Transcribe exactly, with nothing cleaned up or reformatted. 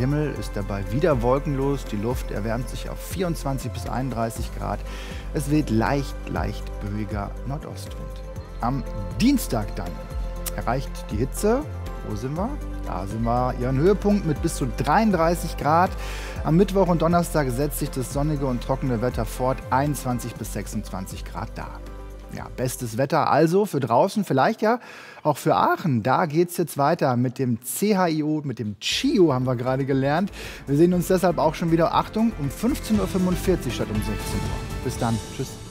Himmel ist dabei wieder wolkenlos. Die Luft erwärmt sich auf vierundzwanzig bis einunddreißig Grad. Es weht leicht, leicht böiger Nordostwind. Am Dienstag dann erreicht die Hitze, wo sind wir? Da sind wir, ihren Höhepunkt mit bis zu dreiunddreißig Grad. Am Mittwoch und Donnerstag setzt sich das sonnige und trockene Wetter fort, einundzwanzig bis sechsundzwanzig Grad da. Ja, bestes Wetter also für draußen, vielleicht ja auch für Aachen. Da geht es jetzt weiter mit dem C H I O, mit dem C H I O haben wir gerade gelernt. Wir sehen uns deshalb auch schon wieder, Achtung, um fünfzehn Uhr fünfundvierzig statt um sechzehn Uhr. Bis dann, tschüss.